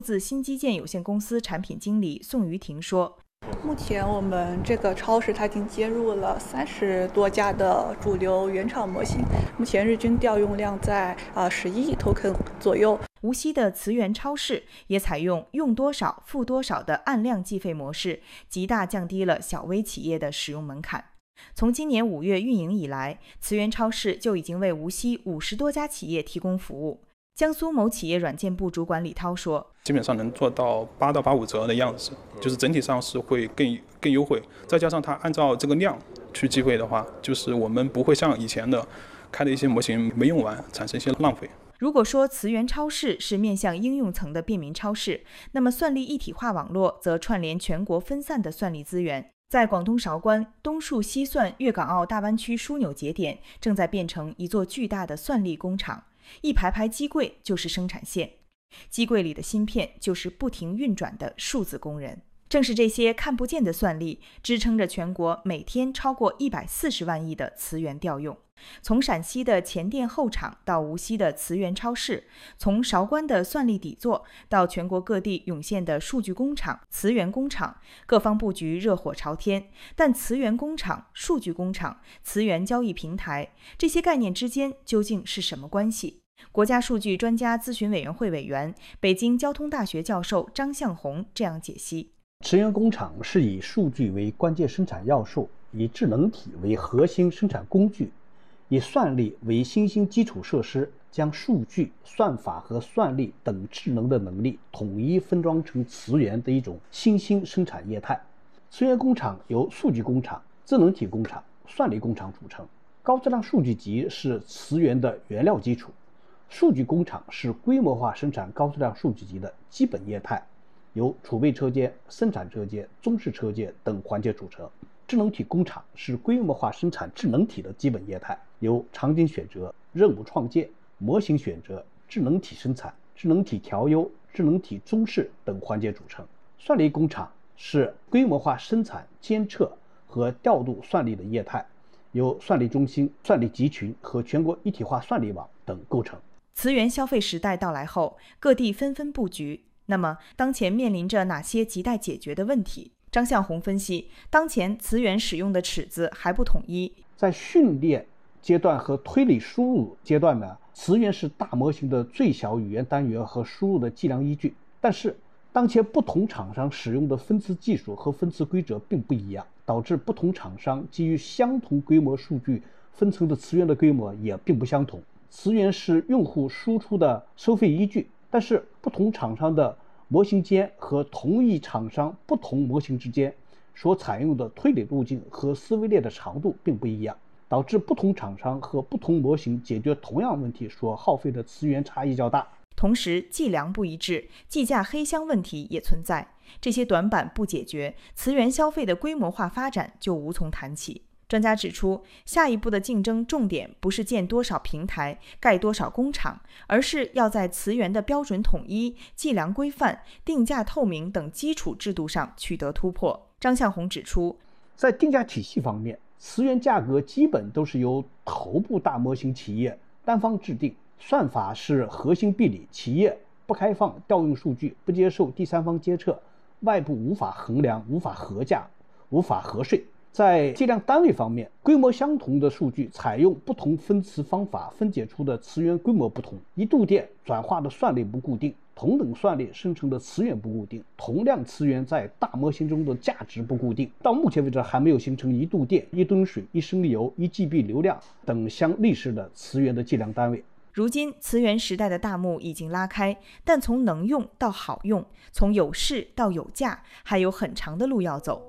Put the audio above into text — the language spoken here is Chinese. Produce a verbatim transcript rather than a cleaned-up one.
自新基建有限公司产品经理宋于婷说， 目前我们这个超市它已经接入了三十多家的主流原厂模型，目前日均调用量在啊十一亿 token 左右。 无锡的慈源超市也采用用多少付多少的按量计费模式，极大降低了小微企业的使用门槛。从今年五月运营以来，慈源超市就已经为无锡五十多家企业提供服务。江苏某企业软件部主管李涛说， 基本上能做到八到八五折的样子，就是整体上是会更更优惠，再加上它按照这个量去计费的话，就是我们不会像以前的开的一些模型没用完产生一些浪费。 如果说慈源超市是面向应用层的便民超市，那么算力一体化网络则串联全国分散的算力资源。在广东韶关，东数西算粤港澳大湾区枢纽节点正在变成一座巨大的算力工厂，一排排机柜就是生产线，机柜里的芯片就是不停运转的数字工人。正是这些看不见的算力，支撑着全国每天超过一百四十万亿的磁源调用。从陕西的前店后厂到无锡的磁源超市，从韶关的算力底座到全国各地涌现的数据工厂、磁源工厂，各方布局热火朝天。但磁源工厂、数据工厂、磁源交易平台这些概念之间究竟是什么关系？国家数据专家咨询委员会委员、北京交通大学教授张向红这样解析： 磁源工厂是以数据为关键生产要素，以智能体为核心生产工具，以算力为新兴基础设施，将数据、算法和算力等智能的能力统一分装成磁源的一种新兴生产业态。磁源工厂由数据工厂、智能体工厂、算力工厂组成。高质量数据集是磁源的原料基础，数据工厂是规模化生产高质量数据集的基本业态，由储备车间、生产车间、中式车间等环节组成。智能体工厂是规模化生产智能体的基本业态，由场景选择、任务创建、模型选择、智能体生产、智能体调优、智能体中式等环节组成。算力工厂是规模化生产、监测和调度算力的业态，由算力中心、算力集群和全国一体化算力网等构成。 磁源消费时代到来后，各地纷纷布局。那么，当前面临着哪些亟待解决的问题？张向红分析，当前磁源使用的尺子还不统一。 在训练阶段和推理输入阶段呢，磁源是大模型的最小语言单元和输入的计量依据。但是，当前不同厂商使用的分词技术和分词规则并不一样，导致不同厂商基于相同规模数据分层的磁源的规模也并不相同。磁源是用户输出的收费依据，但是不同厂商的模型间和同一厂商不同模型之间所采用的推理路径和思维链的长度并不一样，导致不同厂商和不同模型解决同样问题所耗费的磁源差异较大。 同时，计量不一致、计价黑箱问题也存在，这些短板不解决，磁源消费的规模化发展就无从谈起。专家指出，下一步的竞争重点不是建多少平台、盖多少工厂，而是要在磁源的标准统一、计量规范、定价透明等基础制度上取得突破。张向红指出， 在定价体系方面，磁源价格基本都是由头部大模型企业单方制定，算法是核心壁垒，企业不开放调用数据，不接受第三方监测，外部无法衡量、无法核价、无法核税。在计量单位方面，规模相同的数据采用不同分词方法分解出的磁源规模不同，一度电转化的算力不固定，同等算力生成的磁源不固定，同量磁源在大模型中的价值不固定。到目前为止还没有形成一度电、一吨水、一升油、一 G B 流量等相类似的磁源的计量单位。 如今磁源时代的大幕已经拉开，但从能用到好用，从有市到有价，还有很长的路要走。